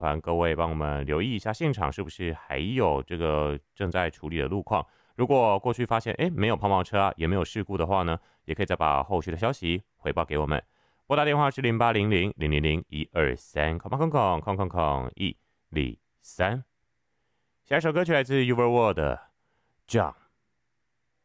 烦各位帮我们留意一下现场是不是还有这个正在处理的路况。如果过去发现没有抛锚车啊，也没有事故的话呢，也可以再把后续的消息回报给我们。拨打电话是0800-000-123，空123。下一首歌曲来自 Overworld 的 Jump。